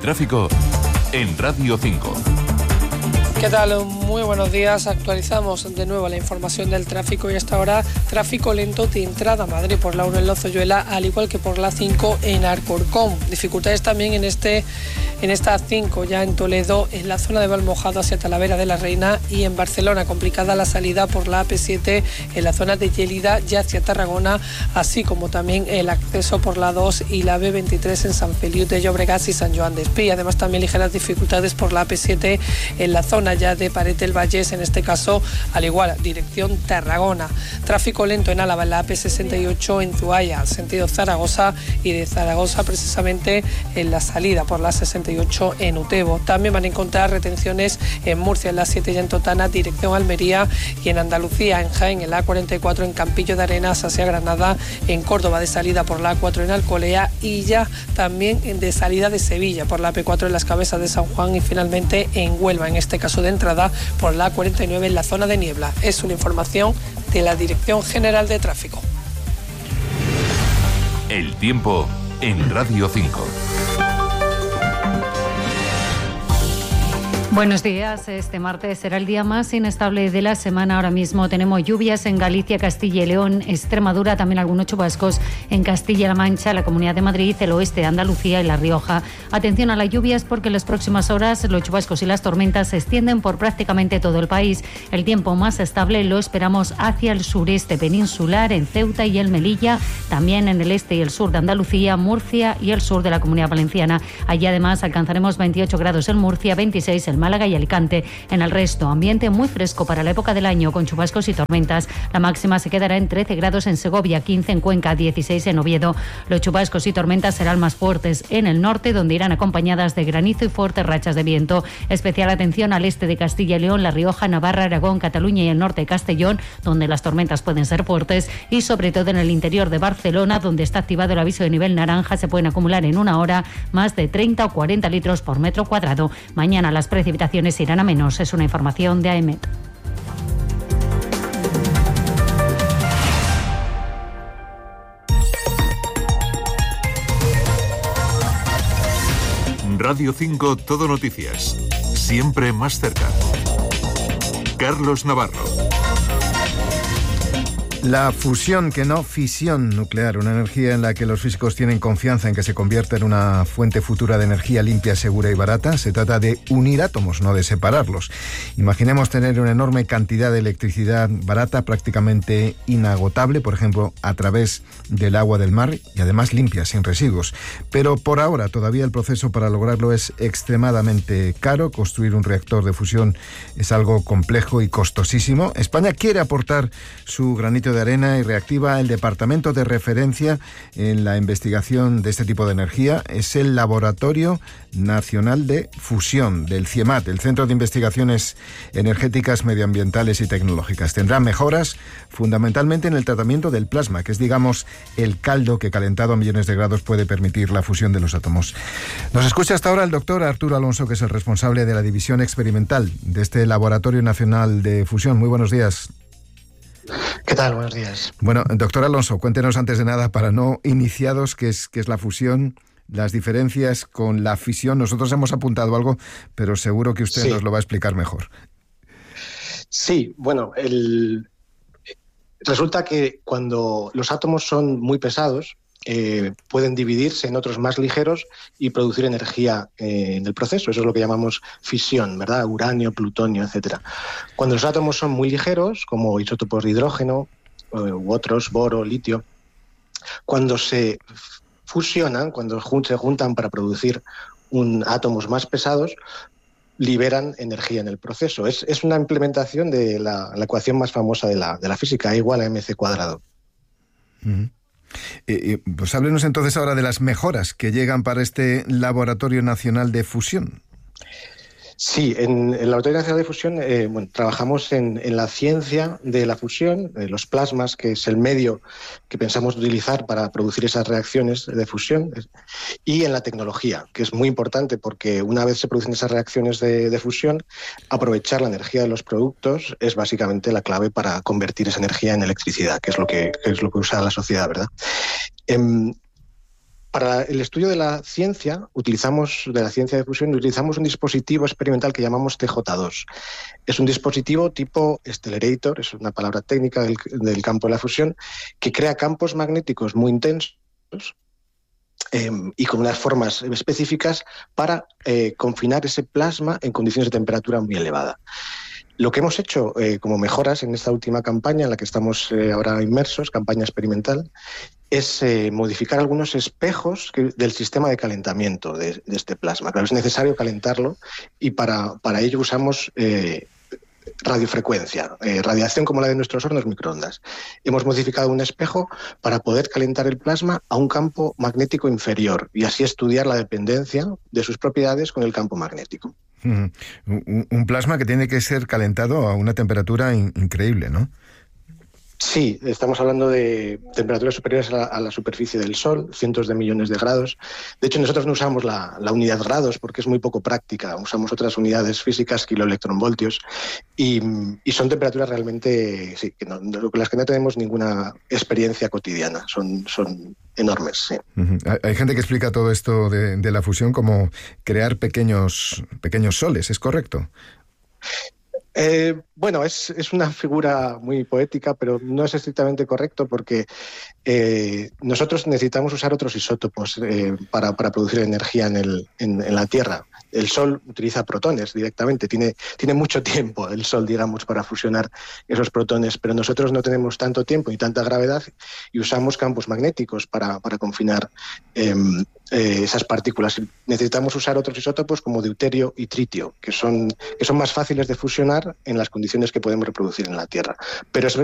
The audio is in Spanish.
tráfico en Radio 5. ¿Qué tal? Muy buenos días. Actualizamos de nuevo la información del tráfico y hasta ahora tráfico lento de entrada a Madrid por la 1 en Lozoyuela, al igual que por la 5 en Alcorcón. Dificultades también en esta 5 ya en Toledo, en la zona de Valmojado hacia Talavera de la Reina, y en Barcelona complicada la salida por la AP7 en la zona de Lleida ya hacia Tarragona, así como también el acceso por la 2 y la B23 en San Feliu de Llobregat y San Joan de Espí. Además también ligeras dificultades por la AP7 en la zona ya de Paret del Vallés, en este caso al igual dirección Tarragona. Tráfico lento en Álava en la AP68 en Zuaia sentido Zaragoza, y de Zaragoza precisamente en la salida por la 68 en Utebo. También van a encontrar retenciones en Murcia en la 7 y en Totana dirección Almería, y en Andalucía en Jaén en la A44 en Campillo de Arenas hacia Granada, en Córdoba de salida por la A4 en Alcolea, y ya también de salida de Sevilla por la P4 en las Cabezas de San Juan, y finalmente en Huelva, en este caso de entrada por la A49 en la zona de Niebla. Es una información de la Dirección General de Tráfico. El tiempo en Radio 5. Buenos días. Este martes será el día más inestable de la semana. Ahora mismo tenemos lluvias en Galicia, Castilla y León, Extremadura, también algunos chubascos en Castilla-La Mancha, la Comunidad de Madrid, el oeste de Andalucía y La Rioja. Atención a las lluvias porque en las próximas horas los chubascos y las tormentas se extienden por prácticamente todo el país. El tiempo más estable lo esperamos hacia el sureste peninsular, en Ceuta y el Melilla, también en el este y el sur de Andalucía, Murcia y el sur de la Comunidad Valenciana. Allí además alcanzaremos 28 grados en Murcia, 26 en Málaga y Alicante. En el resto, ambiente muy fresco para la época del año con chubascos y tormentas. La máxima se quedará en 13 grados en Segovia, 15 en Cuenca, 16 en Oviedo. Los chubascos y tormentas serán más fuertes en el norte, donde irán acompañadas de granizo y fuertes rachas de viento. Especial atención al este de Castilla y León, La Rioja, Navarra, Aragón, Cataluña y el norte de Castellón, donde las tormentas pueden ser fuertes, y sobre todo en el interior de Barcelona, donde está activado el aviso de nivel naranja. Se pueden acumular en una hora más de 30 o 40 litros por metro cuadrado. Mañana las precipitaciones irán a menos. Es una información de AEMET. Radio 5 Todo Noticias. Siempre más cerca. Carlos Navarro. La fusión, que no fisión nuclear, una energía en la que los físicos tienen confianza en que se convierta en una fuente futura de energía limpia, segura y barata. Se trata de unir átomos, no de separarlos. Imaginemos tener una enorme cantidad de electricidad barata, prácticamente inagotable, por ejemplo, a través del agua del mar, y además limpia, sin residuos. Pero por ahora todavía el proceso para lograrlo es extremadamente caro. Construir un reactor de fusión es algo complejo y costosísimo. España quiere aportar su granito de arena y reactiva el departamento de referencia en la investigación de este tipo de energía. Es el Laboratorio Nacional de Fusión del CIEMAT, el Centro de Investigaciones Energéticas, Medioambientales y Tecnológicas. Tendrá mejoras fundamentalmente en el tratamiento del plasma, que es, digamos, el caldo que calentado a millones de grados puede permitir la fusión de los átomos. Nos escucha hasta ahora el doctor Arturo Alonso, que es el responsable de la división experimental de este Laboratorio Nacional de Fusión. Muy buenos días. ¿Qué tal? Buenos días. Bueno, doctor Alonso, cuéntenos antes de nada, para no iniciados, qué es la fusión, las diferencias con la fisión. Nosotros hemos apuntado algo, pero seguro que usted nos lo va a explicar mejor. Sí, bueno, resulta que cuando los átomos son muy pesados, pueden dividirse en otros más ligeros y producir energía en el proceso. Eso es lo que llamamos fisión, ¿verdad? Uranio, plutonio, etcétera. Cuando los átomos son muy ligeros, como isótopos de hidrógeno u otros, boro, litio, cuando se fusionan, cuando se juntan para producir átomos más pesados, liberan energía en el proceso. Es una implementación de la ecuación más famosa de la física, E igual a mc cuadrado. Uh-huh. Pues háblenos entonces ahora de las mejoras que llegan para este Laboratorio Nacional de Fusión. Sí, en el Laboratorio Nacional de Fusión trabajamos en la ciencia de la fusión, de los plasmas, que es el medio que pensamos utilizar para producir esas reacciones de fusión, y en la tecnología, que es muy importante porque una vez se producen esas reacciones de fusión, aprovechar la energía de los productos es básicamente la clave para convertir esa energía en electricidad, que es lo que usa la sociedad, ¿verdad? Para el estudio de la ciencia de fusión, utilizamos un dispositivo experimental que llamamos TJ2. Es un dispositivo tipo Stellarator, es una palabra técnica del campo de la fusión, que crea campos magnéticos muy intensos y con unas formas específicas para confinar ese plasma en condiciones de temperatura muy elevada. Lo que hemos hecho como mejoras en esta última campaña en la que estamos ahora inmersos, campaña experimental, es modificar algunos espejos del sistema de calentamiento de este plasma. Claro, es necesario calentarlo y para ello usamos radiofrecuencia, radiación como la de nuestros hornos microondas. Hemos modificado un espejo para poder calentar el plasma a un campo magnético inferior y así estudiar la dependencia de sus propiedades con el campo magnético. Un plasma que tiene que ser calentado a una temperatura increíble, ¿no? Sí, estamos hablando de temperaturas superiores a la superficie del Sol, cientos de millones de grados. De hecho, nosotros no usamos la unidad grados porque es muy poco práctica. Usamos otras unidades físicas, kiloelectronvoltios, y son temperaturas realmente, sí, las que no tenemos ninguna experiencia cotidiana. Son enormes, sí. Hay gente que explica todo esto de la fusión como crear pequeños soles, ¿es correcto? Bueno, es una figura muy poética, pero no es estrictamente correcto porque nosotros necesitamos usar otros isótopos para producir energía en la Tierra. El Sol utiliza protones directamente, tiene mucho tiempo el Sol, digamos, para fusionar esos protones, pero nosotros no tenemos tanto tiempo ni tanta gravedad y usamos campos magnéticos para confinar esas partículas. Necesitamos usar otros isótopos como deuterio y tritio, que son más fáciles de fusionar en las condiciones que podemos reproducir en la Tierra. Pero es